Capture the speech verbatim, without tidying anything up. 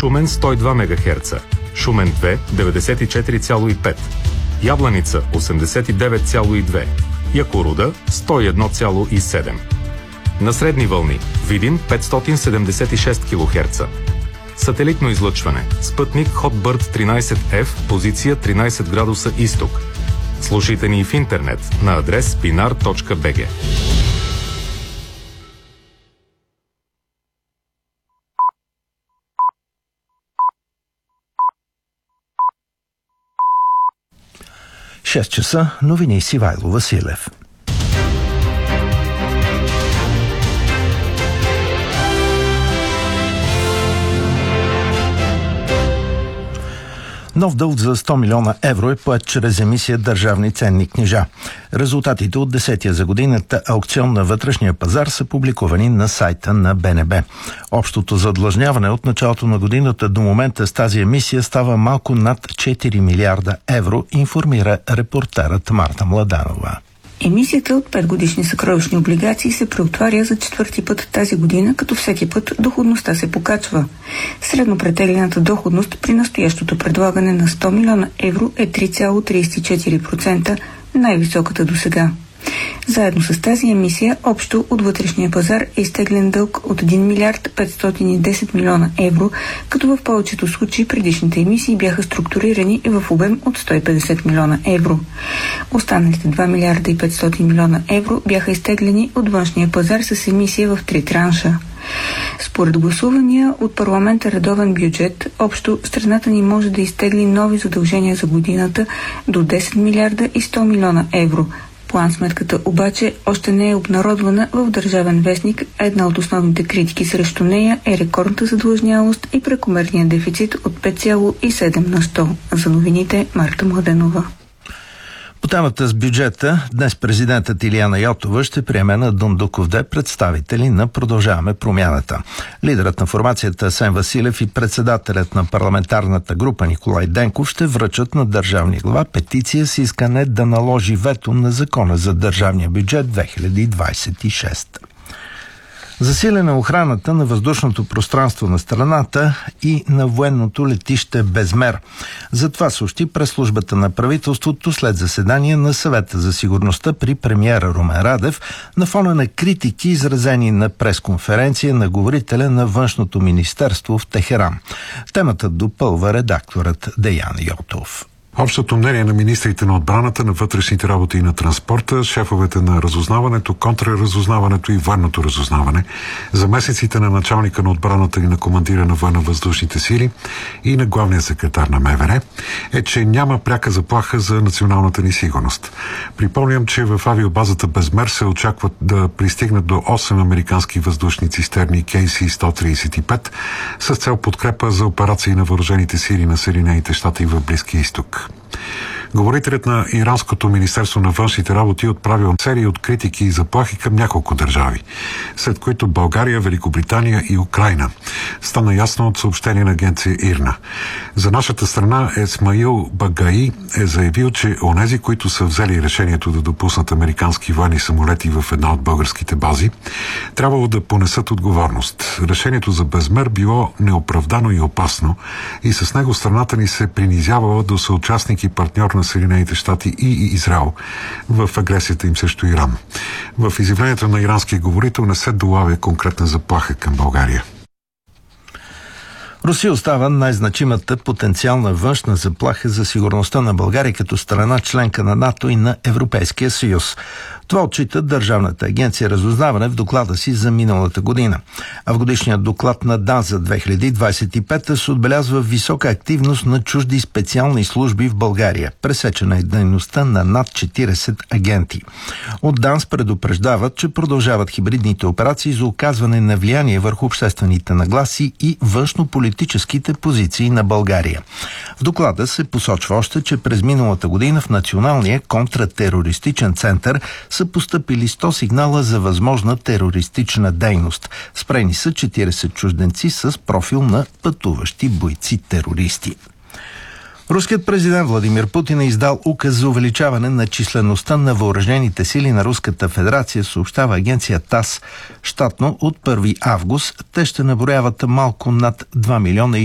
Шумен сто и два мегахерца, Шумен две деветдесет и четири цяло и пет, Ябланица осемдесет и девет цяло и две, Якоруда сто и едно цяло и седем. На средни вълни Видин петстотин седемдесет и шест килохерца. Сателитно излъчване. Спътник Hotbird тринайсет еф, позиция тринайсет градуса изток. Слушайте ни и в интернет на адрес пинар точка би джи. шест часа, новини с Ивайло Василев. Нов дълг за сто милиона евро е поет чрез емисия държавни ценни книжа. Резултатите от десетия за годината аукцион на вътрешния пазар са публикувани на сайта на Б Н Б. Общото задлъжняване от началото на годината до момента с тази емисия става малко над четири милиарда евро, информира репортерът Марта Младанова. Емисията от петгодишни съкровищни облигации се преотваря за четвърти път тази година, като всеки път доходността се покачва. Средно претеглената доходност при настоящото предлагане на сто милиона евро е три цяло трийсет и четири процента, най-високата досега. Заедно с тази емисия, общо от вътрешния пазар е изтеглен дълг от един милиард петстотин и десет милиона евро, като в повечето случаи предишните емисии бяха структурирани в обем от сто и петдесет милиона евро. Останалите два милиарда и петстотин милиона евро бяха изтеглени от външния пазар с емисия в три транша. Според гласувания от парламента редовен бюджет, общо страната ни може да изтегли нови задължения за годината до десет милиарда и сто милиона евро. План-сметката обаче още не е обнародвана в Държавен вестник, а една от основните критики срещу нея е рекордната задлъжнялост и прекомерния дефицит от пет цяло и седем на сто. За новините Марта Младенова. По темата с бюджета, днес президентът Илияна Йотова ще приеме на Дондуков-де представители на Продължаваме промяната. Лидерът на формацията Асен Василев и председателят на парламентарната група Николай Денков ще връчат на държавния глава петиция с искане да наложи вето на закона за държавния бюджет две хиляди двадесет и шеста. Засилена охраната на въздушното пространство на страната и на военното летище Безмер. За това съобщи пресслужбата на правителството след заседание на Съвета за сигурността при премиера Румен Радев на фона на критики, изразени на пресконференция на говорителя на Външното министерство в Техеран. Темата допълва редакторът Деян Йотов. Общото мнение на министрите на отбраната, на вътрешните работи и на транспорта, шефовете на разузнаването, контраразузнаването и военното разузнаване, заместниците на началника на отбраната и на командира на военно-въздушните сили и на главния секретар на М В Р е, че няма пряка заплаха за националната ни сигурност. Припомням, че в авиобазата Безмер се очакват да пристигнат до осем американски въздушни цистерни Кей Си сто трийсет и пет с цел подкрепа за операции на въоръжените сили на Съединените щати в Близкия изток. Говорителят на Иранското министерство на външните работи отправил серии от критики и заплахи към няколко държави, след които България, Великобритания и Украйна. Стана ясно от съобщение на агенция ИРНА. За нашата страна Есмаил Багаи е заявил, че онези, които са взели решението да допуснат американски военни самолети в една от българските бази, трябвало да понесат отговорност. Решението за Безмер било неоправдано и опасно и с него страната ни се принизявала до съучастник и партньор на Съединените щати и Израел в агресията им срещу Иран. В изявлението на иранския говорител не се долавя конкретна заплаха към България. Русия остава най-значимата потенциална външна заплаха за сигурността на България като страна членка на НАТО и на Европейския съюз. Това отчита Държавната агенция разузнаване в доклада си за миналата година. А в годишния доклад на ДАНС за две хиляди двадесет и пета се отбелязва висока активност на чужди специални служби в България. Пресечена е дейността на над четирийсет агенти. От ДАНС предупреждават, че продължават хибридните операции за оказване на влияние върху обществените нагласи и външнополитическите позиции на България. В доклада се посочва още, че през миналата година в Националния контратерористичен център са постъпили сто сигнала за възможна терористична дейност. Спрени са четирийсет чужденци с профил на пътуващи бойци-терористи. Руският президент Владимир Путин е издал указ за увеличаване на числеността на въоръжените сили на Руската федерация, съобщава агенция ТАСС. Щатно от първи август те ще наброяват малко над два милиона и